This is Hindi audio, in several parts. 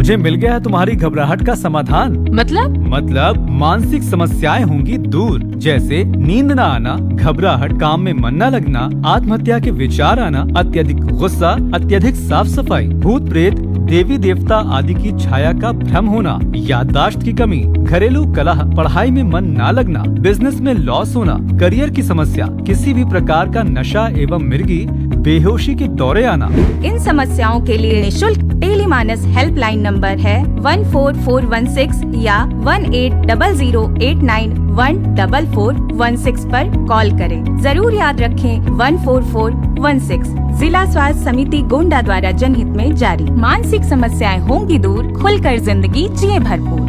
मुझे मिल गया है तुम्हारी घबराहट का समाधान। मतलब मानसिक समस्याएं होंगी दूर, जैसे नींद न आना, घबराहट, काम में मन न लगना, आत्महत्या के विचार आना, अत्यधिक गुस्सा, अत्यधिक साफ सफाई, भूत प्रेत, देवी देवता आदि की छाया का भ्रम होना, याददाश्त की कमी, घरेलू कलह, पढ़ाई में मन न लगना, बिजनेस में लॉस होना, करियर की समस्या, किसी भी प्रकार का नशा एवं मिर्गी, बेहोशी के दौरे आना। इन समस्याओं के लिए निशुल्क टेलीमानस हेल्पलाइन नंबर है 14416 या 180089144416 पर कॉल करें। जरूर याद रखें 14416। जिला स्वास्थ्य समिति गोंडा द्वारा जनहित में जारी। मानसिक समस्याएं होंगी दूर, खुलकर जिंदगी जिए भरपूर।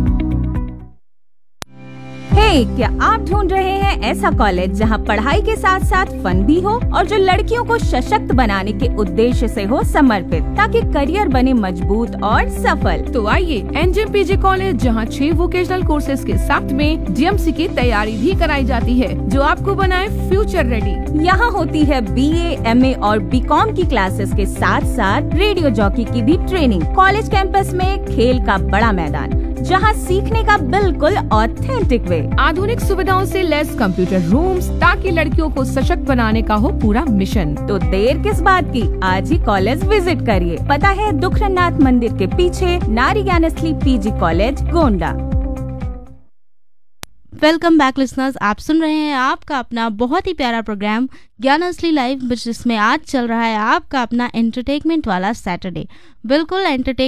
क्या आप ढूंढ रहे हैं ऐसा कॉलेज जहां पढ़ाई के साथ साथ फन भी हो और जो लड़कियों को सशक्त बनाने के उद्देश्य से हो समर्पित, ताकि करियर बने मजबूत और सफल? तो आइए एनजेएम पीजी कॉलेज, जहां 6 वोकेशनल कोर्सेज के साथ में डीएमसी की तैयारी भी कराई जाती है, जो आपको बनाए फ्यूचर रेडी। यहाँ होती है BA, MA और BCom की क्लासेस के साथ साथ रेडियो जॉकी की भी ट्रेनिंग। कॉलेज कैंपस में खेल का बड़ा मैदान, जहां सीखने का बिल्कुल ऑथेंटिक वे, आधुनिक सुविधाओं से लैस कंप्यूटर रूम्स, ताकि लड़कियों को सशक्त बनाने का हो पूरा मिशन। तो देर किस बात की, आज ही कॉलेज विजिट करिए। पता है दुखरनाथ मंदिर के पीछे, नारी Gyansthali PG college, Gonda. Welcome back listeners, आप सुन रहे हैं आपका अपना बहुत ही प्यारा प्रोग्राम ज्ञानस्थली लाइव, जिसमें आज चल रहा है आपका अपना एंटरटेनमेंट वाला सैटरडे। बिल्कुल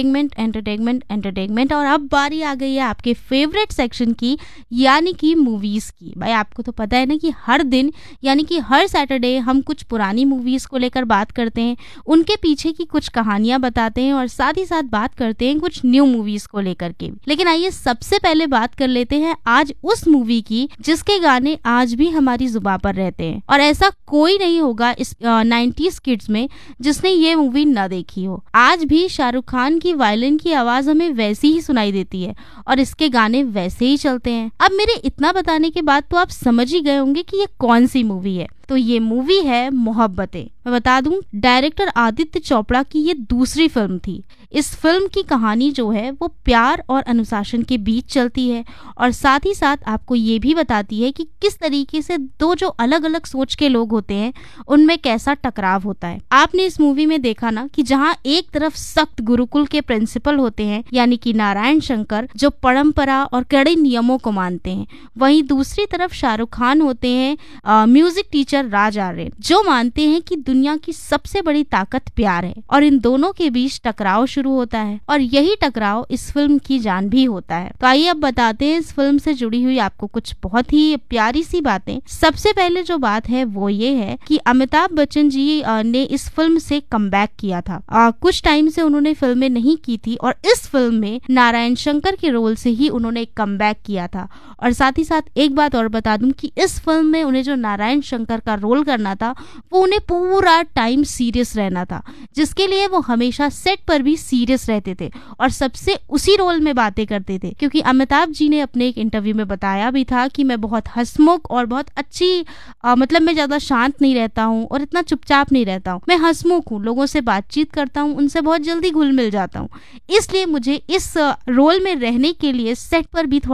एंटरटेनमेंट। और अब बारी आ गई है आपके फेवरेट सेक्शन की, यानी कि मूवीज की। भाई आपको तो पता है ना कि हर दिन यानी कि हर सैटरडे हम कुछ पुरानी मूवीज को लेकर बात करते हैं, उनके पीछे की कुछ कहानियां बताते हैं और साथ ही साथ बात करते हैं कुछ न्यू मूवीज को लेकर के। लेकिन आइए सबसे पहले बात कर लेते हैं आज उस मूवी की जिसके गाने आज भी हमारी जुबान पर रहते हैं, और ऐसा कोई नहीं होगा इस 90s किड्स में जिसने ये मूवी न देखी हो। आज भी शाहरुख खान की वायलिन की आवाज हमें वैसी ही सुनाई देती है और इसके गाने वैसे ही चलते हैं। अब मेरे इतना बताने के बाद तो आप समझ ही गए होंगे कि ये कौन सी मूवी है। तो ये मूवी है मोहब्बतें। मैं बता दूं, डायरेक्टर आदित्य चोपड़ा की ये दूसरी फिल्म थी। इस फिल्म की कहानी जो है वो प्यार और अनुशासन के बीच चलती है और साथ ही साथ आपको ये भी बताती है कि किस तरीके से दो जो अलग अलग सोच के लोग होते हैं उनमें कैसा टकराव होता है। आपने इस मूवी में देखा ना कि जहाँ एक तरफ सख्त गुरुकुल के प्रिंसिपल होते हैं यानी कि नारायण शंकर, जो परंपरा और कड़े नियमों को मानते हैं, वहीं दूसरी तरफ शाहरुख खान होते हैं म्यूजिक टीचर राज आर्यन, जो मानते हैं कि दुनिया की सबसे बड़ी ताकत प्यार है। और इन दोनों के बीच टकराव शुरू होता है और यही टकराव इस फिल्म की जान भी होता है। तो आइए अब बताते हैं इस फिल्म से जुड़ी हुई आपको कुछ बहुत ही प्यारी सी बातें। सबसे पहले जो बात है वो ये है कि अमिताभ बच्चन जी ने इस फिल्म से कमबैक किया था। कुछ टाइम से उन्होंने फिल्में नहीं की थी और इस फिल्म में नारायण शंकर के रोल से ही उन्होंने कमबैक किया था। और साथ ही साथ एक बात और बता दूं कि इस फिल्म में उन्हें जो नारायण शंकर का रोल करना था वो उन्हें पूरा टाइम सीरियस रहना था, जिसके लिए वो हमेशा सेट पर भी सीरियस रहते थे और सबसे उसी रोल में बातें करते थे। क्योंकि अमिताभ जी ने अपने एक इंटरव्यू में बताया भी था कि मैं बहुत हंसमुख और बहुत अच्छी मतलब मैं ज्यादा शांत नहीं रहता हूँ और इतना चुपचाप नहीं रहता हूँ, मैं हंसमुख हूँ, लोगों से बातचीत करता हूँ, उनसे बहुत जल्दी घुल मिल जाता हूँ, इसलिए मुझे इस रोल में रहने के लिए सेट पर भी